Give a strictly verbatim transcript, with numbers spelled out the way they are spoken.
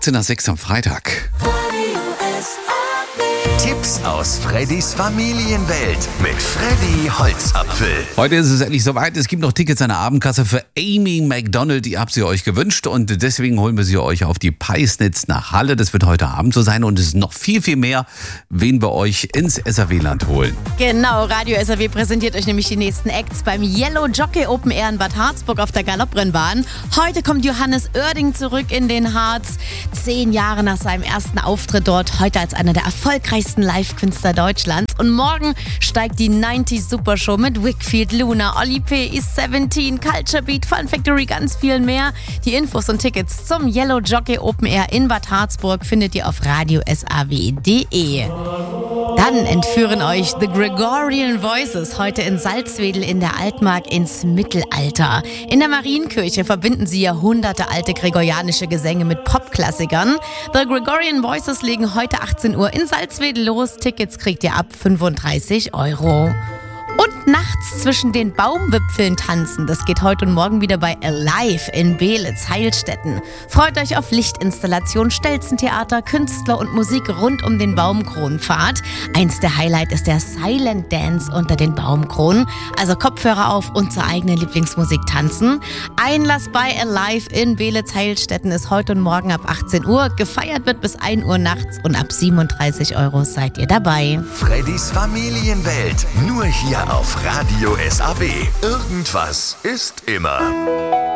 achtzehn nach sechs am Freitag. Tipps aus Freddys Familienwelt mit Freddy Holzapfel. Heute ist es endlich soweit. Es gibt noch Tickets an der Abendkasse für Amy Macdonald. Ihr habt sie euch gewünscht und deswegen holen wir sie euch auf die Peisnitz nach Halle. Das wird heute Abend so sein und es ist noch viel, viel mehr, wen wir euch ins S R W-Land holen. Genau, Radio S R W präsentiert euch nämlich die nächsten Acts beim Yellow Jockey Open Air in Bad Harzburg auf der Galopprennbahn. Heute kommt Johannes Oerding zurück in den Harz. Zehn Jahre nach seinem ersten Auftritt dort. Heute als einer der erfolgreichsten Live-Künstler Deutschlands. Und morgen steigt die neunziger Super Show mit Wickfield, Luna, Oli P., East siebzehn, Culture Beat, Fun Factory, ganz viel mehr. Die Infos und Tickets zum Yellow Jockey Open Air in Bad Harzburg findet ihr auf radio s a w punkt d e. Dann entführen euch The Gregorian Voices heute in Salzwedel in der Altmark ins Mittelalter. In der Marienkirche verbinden sie jahrhundertealte gregorianische Gesänge mit Popklassikern. The Gregorian Voices legen heute achtzehn Uhr in Salzwedel los. Tickets kriegt ihr ab fünfunddreißig Euro. Und nachts zwischen den Baumwipfeln tanzen. Das geht heute und morgen wieder bei Alive in Beelitz, Heilstätten. Freut euch auf Lichtinstallation, Stelzentheater, Künstler und Musik rund um den Baumkronenpfad. Eins der Highlights ist der Silent Dance unter den Baumkronen. Also Kopfhörer auf und zur eigenen Lieblingsmusik tanzen. Einlass bei Alive in Beelitz, Heilstätten ist heute und morgen ab achtzehn Uhr. Gefeiert wird bis ein Uhr nachts und ab siebenunddreißig Euro seid ihr dabei. Freddys Familienwelt, nur hier auf Radio S A W. Irgendwas ist immer.